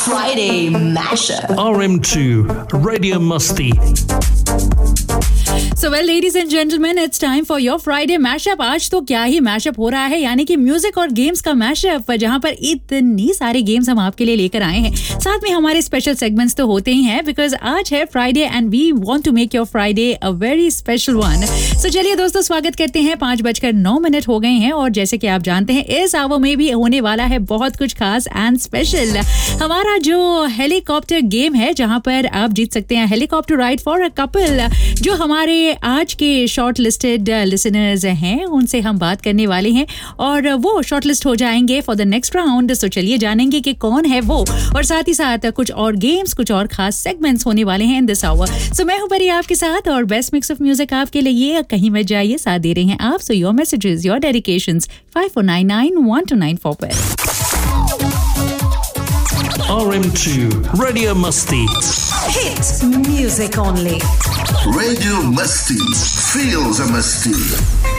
Friday Mashup. RM2 Radio Musti. So well, ladies and gentlemen, it's time for your Friday mashup. आज तो क्या ही mashup हो रहा है, यानी कि म्यूजिक और गेम्स का mashup, जहां पर इतनी सारी गेम्स हम आपके लिए लेकर आए हैं. साथ में हमारे स्पेशल सेगमेंट्स तो होते ही हैं, बिकॉज आज है Friday and we want to make your Friday a very special one. सो चलिए दोस्तों, स्वागत करते हैं. 5:09 हो गए हैं और जैसे कि आप जानते हैं इस आवर में भी होने वाला है बहुत कुछ खास एंड स्पेशल. हमारा जो हेलीकॉप्टर गेम है, जहां पर आप जीत सकते हैं helicopter ride for a couple. जो हमारे आज के शॉर्ट लिस्टेड लिसनर्स हैं उनसे हम बात करने वाले हैं और वो शॉर्ट लिस्ट हो जाएंगे फॉर द नेक्स्ट राउंड. सो चलिए जानेंगे कि कौन है वो, और साथ ही साथ कुछ और गेम्स, कुछ और खास सेगमेंट्स होने वाले हैं इन दिस आवर. सो मैं हूं परी आपके साथ और बेस्ट मिक्स ऑफ म्यूजिक आपके लिए. कहीं मत जाइए, साथ दे रहे हैं आप. So your messages, your dedications 54991294 पर. RM2 Radio Musti. Hit music only. Radio Musti. Feels a Musti.